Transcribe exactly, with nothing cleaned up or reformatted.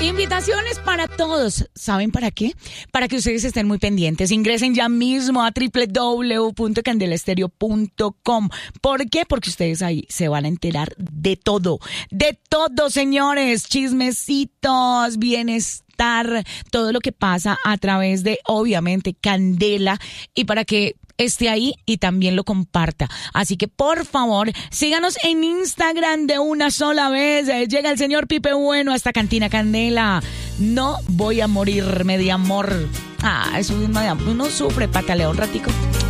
Invitaciones para todos. ¿Saben para qué? Para que ustedes estén muy pendientes. Ingresen ya mismo a doble u doble u doble u punto candela estéreo punto com. ¿Por qué? Porque ustedes ahí se van a enterar de todo. De todo, señores. Chismecitos, bienestar, todo lo que pasa a través de, obviamente, Candela. Y para que esté ahí y también lo comparta. Así que, por favor, síganos en Instagram de una sola vez. Llega el señor Pipe Bueno a esta Cantina Candela. No voy a morirme de amor. Ah, eso es, uno sufre, patalea un ratico.